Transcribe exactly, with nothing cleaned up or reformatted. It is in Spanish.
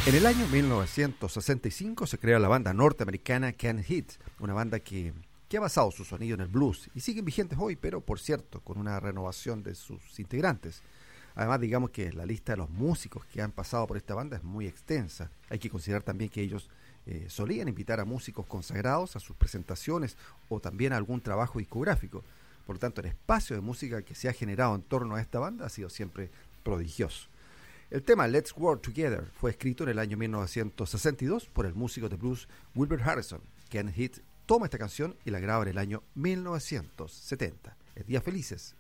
En el año mil novecientos sesenta y cinco se crea la banda norteamericana Canned Heat, una banda que, que ha basado su sonido en el blues y siguen vigentes hoy, pero por cierto, con una renovación de sus integrantes. Además, digamos que la lista de los músicos que han pasado por esta banda es muy extensa. Hay que considerar también que ellos eh, solían invitar a músicos consagrados a sus presentaciones o también a algún trabajo discográfico. Por lo tanto, el espacio de música que se ha generado en torno a esta banda ha sido siempre prodigioso. El tema Let's Work Together fue escrito en el año mil novecientos sesenta y dos por el músico de blues Wilbur Harrison. Canned Heat toma esta canción y la graba en el año mil novecientos setenta. Es Días Felices